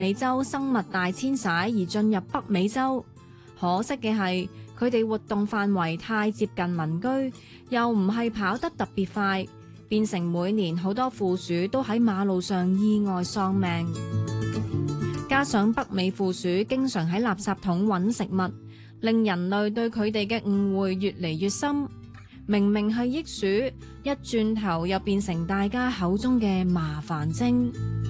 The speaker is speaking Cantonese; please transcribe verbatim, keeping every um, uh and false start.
美洲生物大遷徙而進入北美洲，可惜嘅係佢哋活動範圍太接近民居，又唔係跑得特別快，變成每年好多負鼠都喺馬路上意外喪命。加上北美負鼠經常喺垃圾桶揾食物，令人類對佢哋嘅誤會越嚟越深。明明係益鼠，一轉頭又變成大家口中嘅麻煩精。